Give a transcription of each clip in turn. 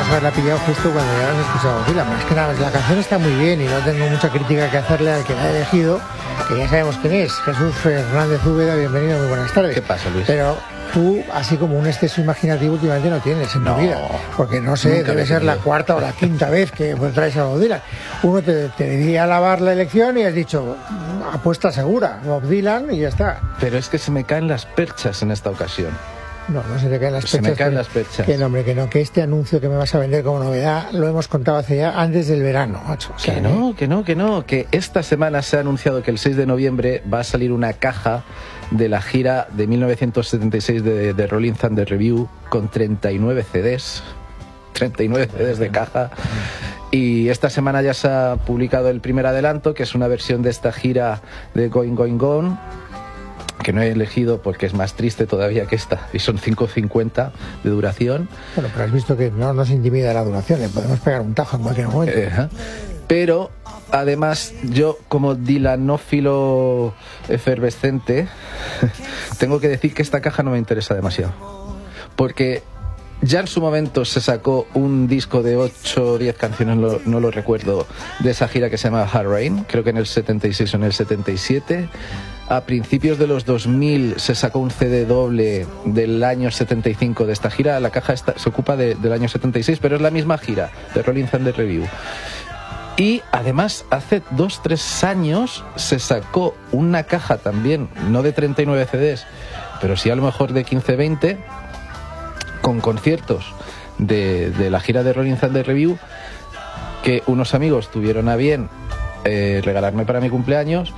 además haberla pillado justo cuando ya has escuchado Dylan. Es que nada, la canción está muy bien y no tengo mucha crítica que hacerle al que la ha elegido, que ya sabemos quién es, Jesús Fernández Úbeda. Bienvenido, muy buenas tardes. ¿Qué pasa, Luis? Pero tú, así como un exceso imaginativo últimamente no tienes en tu vida, porque no sé, debe ser la cuarta o la quinta vez que traes a Bob Dylan. Uno te debía alabar la elección y has dicho, apuesta segura, Bob Dylan, y ya está. Pero es que se me caen las perchas en esta ocasión. No se te caen las perchas. Se me caen las perchas. Que no, hombre, que no, que este anuncio que me vas a vender como novedad lo hemos contado hace ya antes del verano, macho. O sea, que esta semana se ha anunciado que el 6 de noviembre va a salir una caja de la gira de 1976 de Rolling Thunder Revue con 39 CDs. 39 CDs de caja. Y esta semana ya se ha publicado el primer adelanto, que es una versión de esta gira de Going, Going, Gone, que no he elegido porque es más triste todavía que esta, y son 5:50 de duración. Bueno, pero has visto que no nos intimida la duración, le podemos pegar un tajo en cualquier momento. Pero además, yo como dilanófilo efervescente tengo que decir que esta caja no me interesa demasiado, porque ya en su momento se sacó un disco de 8 o 10 canciones, no lo recuerdo, de esa gira que se llama Hard Rain, creo que en el 76 o en el 77. A principios de los 2000 se sacó un CD doble del año 75 de esta gira. La caja se ocupa del año 76, pero es la misma gira de Rolling Thunder Revue. Y además hace 2-3 años se sacó una caja también, no de 39 CDs, pero sí a lo mejor de 15-20, con conciertos de la gira de Rolling Thunder Revue, que unos amigos tuvieron a bien regalarme para mi cumpleaños.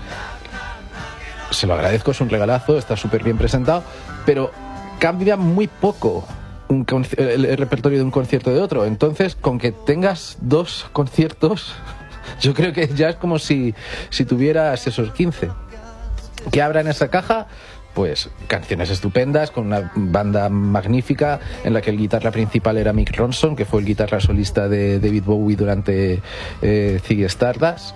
Se lo agradezco, es un regalazo, está súper bien presentado, pero cambia muy poco el repertorio de un concierto de otro. Entonces, con que tengas 2 conciertos, yo creo que ya es como si tuvieras esos 15. ¿Qué habrá en esa caja? Pues canciones estupendas, con una banda magnífica, en la que el guitarra principal era Mick Ronson, que fue el guitarra solista de David Bowie durante Ziggy Stardust.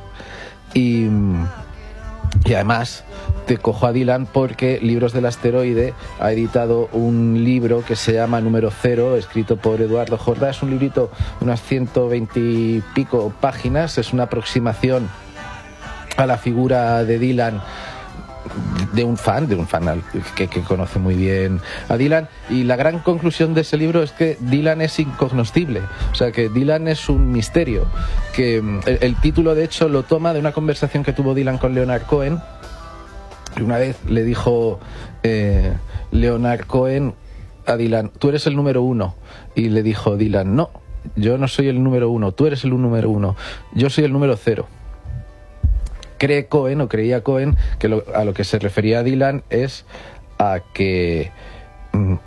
Y además te cojo a Dylan porque Libros del Asteroide ha editado un libro que se llama Número 0, escrito por Eduardo Jordá. Es un librito, unas 120 y pico páginas. Es una aproximación a la figura de Dylan de un fan que conoce muy bien a Dylan, y la gran conclusión de ese libro es que Dylan es incognoscible, o sea, que Dylan es un misterio, que el título de hecho lo toma de una conversación que tuvo Dylan con Leonard Cohen. Y una vez le dijo Leonard Cohen a Dylan, tú eres el número 1, y le dijo Dylan, no, yo no soy el número 1, tú eres el número 1, yo soy el número 0. Creía Cohen que a lo que se refería Dylan es a que